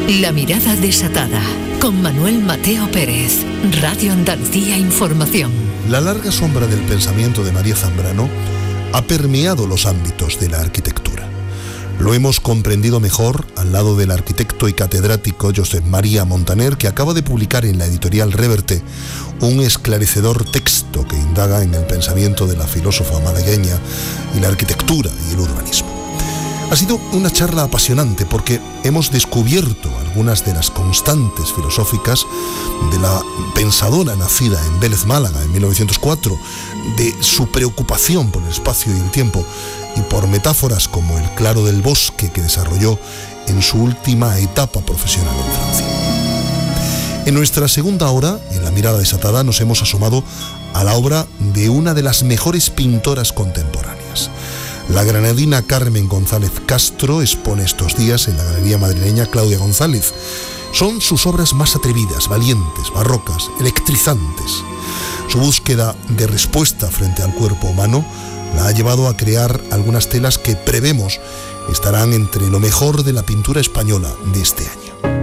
La mirada desatada, con Manuel Mateo Pérez, Radio Andalucía Información. La larga sombra del pensamiento de María Zambrano ha permeado los ámbitos de la arquitectura. Lo hemos comprendido mejor al lado del arquitecto y catedrático Josep María Montaner, que acaba de publicar en la editorial Reverte un esclarecedor texto que indaga en el pensamiento de la filósofa malagueña y la arquitectura y el urbanismo. Ha sido una charla apasionante porque hemos descubierto algunas de las constantes filosóficas de la pensadora nacida en Vélez, Málaga, en 1904, de su preocupación por el espacio y el tiempo y por metáforas como el claro del bosque que desarrolló en su última etapa profesional en Francia. En nuestra segunda hora, en La mirada desatada, nos hemos asomado a la obra de una de las mejores pintoras contemporáneas. La granadina Carmen González Castro expone estos días en la galería madrileña Claudia González. Son sus obras más atrevidas, valientes, barrocas, electrizantes. Su búsqueda de respuesta frente al cuerpo humano la ha llevado a crear algunas telas que prevemos estarán entre lo mejor de la pintura española de este año.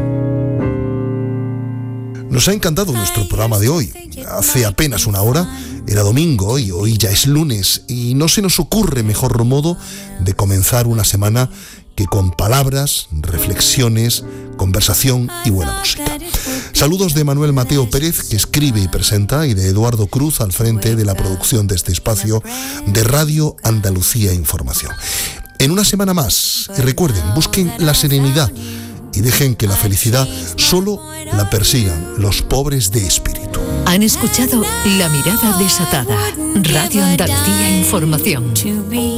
Nos ha encantado nuestro programa de hoy. Hace apenas una hora era domingo y hoy ya es lunes, y no se nos ocurre mejor modo de comenzar una semana que con palabras, reflexiones, conversación y buena música. Saludos de Manuel Mateo Pérez, que escribe y presenta, y de Eduardo Cruz al frente de la producción de este espacio de Radio Andalucía Información. En una semana más, y recuerden, busquen la serenidad y dejen que la felicidad solo la persigan los pobres de espíritu. Han escuchado La mirada desatada, Radio Andalucía Información.